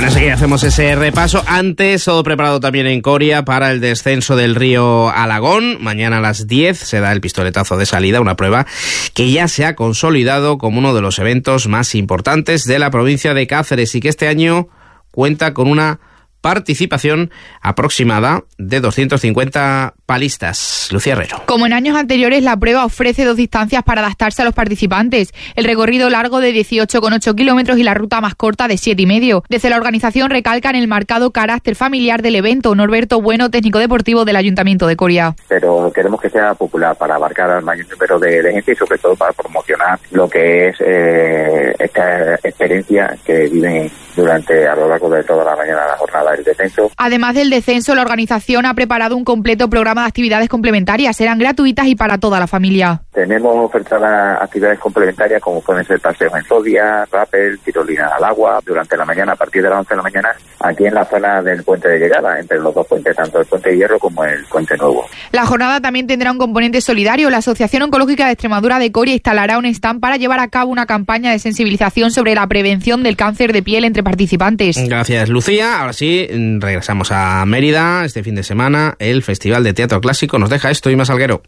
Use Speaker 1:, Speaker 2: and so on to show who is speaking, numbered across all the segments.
Speaker 1: Bueno, enseguida hacemos ese repaso. Antes, todo preparado también en Coria para el descenso del río Alagón. Mañana a las 10 se da el pistoletazo de salida, una prueba que ya se ha consolidado como uno de los eventos más importantes de la provincia de Cáceres y que este año cuenta con una participación aproximada de 250 palistas. Lucía Herrero.
Speaker 2: Como en años anteriores, la prueba ofrece 2 distancias para adaptarse a los participantes. El recorrido largo de 18,8 kilómetros y la ruta más corta de 7,5. Desde la organización recalcan el marcado carácter familiar del evento. Norberto Bueno, técnico deportivo del Ayuntamiento de Coria.
Speaker 3: Pero queremos que sea popular para abarcar al mayor número de gente y sobre todo para promocionar lo que es esta experiencia que viven a lo largo de toda la mañana la jornada del descenso.
Speaker 2: Además del descenso, la organización ha preparado un completo programa de actividades complementarias. Serán gratuitas y para toda la familia.
Speaker 3: Tenemos ofertadas actividades complementarias como pueden ser paseos en zodia, rappel, tirolina al agua durante la mañana a partir de las 11 de la mañana aquí en la zona del puente de llegada, entre los 2 puentes, tanto el puente de Hierro como el puente nuevo.
Speaker 2: La jornada también tendrá un componente solidario. La Asociación Oncológica de Extremadura de Coria instalará un stand para llevar a cabo una campaña de sensibilización sobre la prevención del cáncer de piel entre participantes.
Speaker 1: Gracias, Lucía. Ahora sí, regresamos a Mérida. Este fin de semana el Festival de Teatro Clásico nos deja esto y más Salguero.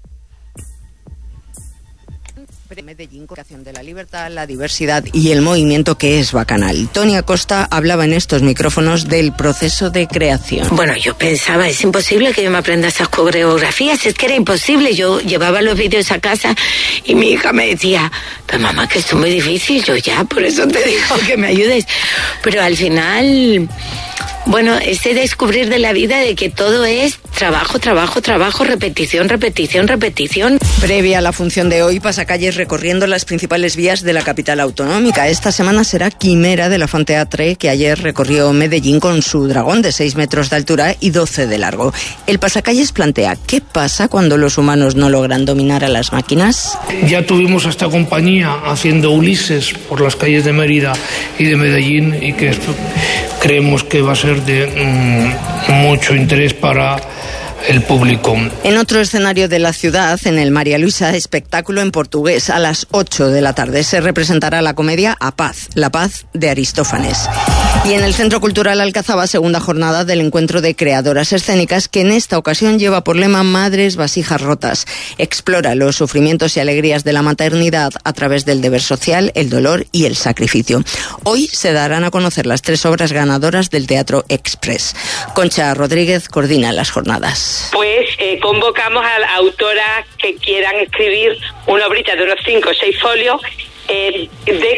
Speaker 4: Medellín, Comunicación de la Libertad, la diversidad y el movimiento que es bacanal. Tony Acosta hablaba en estos micrófonos del proceso de creación.
Speaker 5: Bueno, yo pensaba, es imposible que yo me aprenda esas coreografías, es que era imposible. Yo llevaba los vídeos a casa y mi hija me decía, pero mamá, que esto es muy difícil. Yo ya, por eso te digo que me ayudes. Pero al final, bueno, ese descubrir de la vida de que todo es trabajo, trabajo, trabajo, repetición, repetición, repetición.
Speaker 4: Previa a la función de hoy, pasacalles recorriendo las principales vías de la capital autonómica. Esta semana será Quimera de la Fonteatre, que ayer recorrió Medellín con su dragón de 6 metros de altura y 12 de largo. El pasacalles plantea, ¿qué pasa cuando los humanos no logran dominar a las máquinas?
Speaker 6: Ya tuvimos a esta compañía haciendo Ulises por las calles de Mérida y de Medellín y que creemos que va a ser de mucho interés para el público.
Speaker 4: En otro escenario de la ciudad, en el María Luisa, espectáculo en portugués a las 8 de la tarde. Se representará la comedia A Paz, la paz de Aristófanes. Y en el Centro Cultural Alcazaba, segunda jornada del encuentro de creadoras escénicas, que en esta ocasión lleva por lema Madres Vasijas Rotas. Explora los sufrimientos y alegrías de la maternidad a través del deber social, el dolor y el sacrificio. Hoy se darán a conocer las 3 obras ganadoras del Teatro Express. Concha Rodríguez coordina las jornadas.
Speaker 7: Pues convocamos a autoras que quieran escribir una obrita de unos 5 o 6 folios de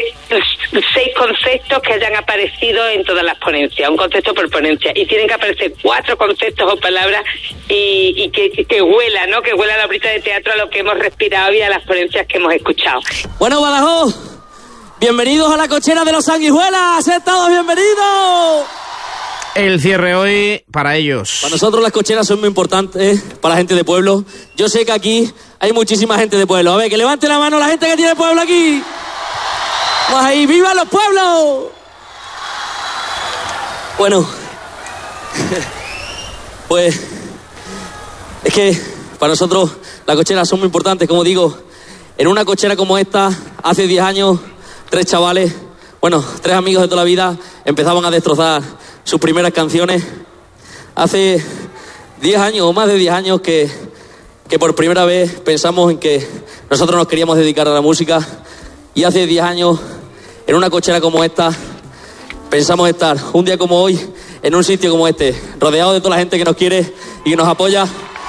Speaker 7: 6 conceptos que hayan aparecido en todas las ponencias, un concepto por ponencia, y tienen que aparecer 4 conceptos o palabras y que huela, ¿no? Que huela la obrita de teatro a lo que hemos respirado y a las ponencias que hemos escuchado.
Speaker 8: Bueno, Badajoz, bienvenidos a la cochera de los Sanguijuelas, ¡sed todos bienvenidos!
Speaker 1: El cierre hoy para ellos.
Speaker 8: Para nosotros las cocheras son muy importantes, para la gente de pueblo. Yo sé que aquí hay muchísima gente de pueblo. A ver, que levante la mano la gente que tiene pueblo aquí. Vamos ahí, ¡viva los pueblos! Bueno, pues es que para nosotros las cocheras son muy importantes. Como digo, en una cochera como esta, hace 10 años, 3 chavales, 3 amigos de toda la vida, empezaban a destrozar sus primeras canciones. Hace 10 años o más de 10 años que por primera vez pensamos en que nosotros nos queríamos dedicar a la música, y hace 10 años en una cochera como esta pensamos estar un día como hoy en un sitio como este, rodeado de toda la gente que nos quiere y que nos apoya.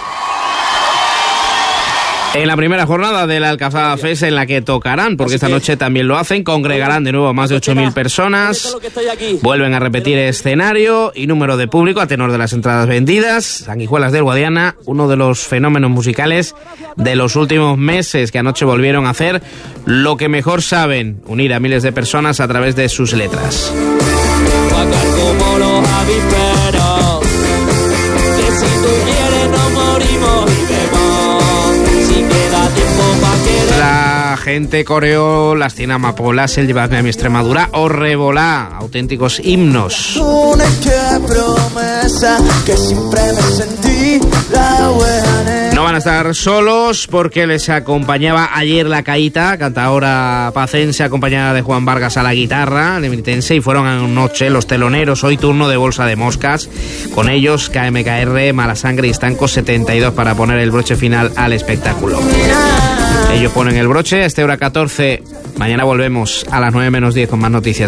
Speaker 1: En la primera jornada del Alcazaba Fest, en la que tocarán, porque esta noche también lo hacen, congregarán de nuevo a más de 8.000 personas, vuelven a repetir escenario y número de público a tenor de las entradas vendidas. Sanguijuelas del Guadiana, uno de los fenómenos musicales de los últimos meses, que anoche volvieron a hacer lo que mejor saben, unir a miles de personas a través de sus letras.
Speaker 8: Como los avísperos, que si tú quieres no morimos y vemos.
Speaker 1: La La gente coreó Las 100 amapolas, El Llévame a mi Extremadura o Revolá, auténticos himnos. No van a estar solos porque les acompañaba ayer La Caíta, cantadora pacense acompañada de Juan Vargas a la guitarra, limitense, y fueron anoche los teloneros. Hoy turno de Bolsa de Moscas, con ellos KMKR, Mala Sangre y Estanco 72 para poner el broche final al espectáculo. Ellos ponen el broche a esta hora 14. Mañana volvemos a las 9 menos 10 con más noticias.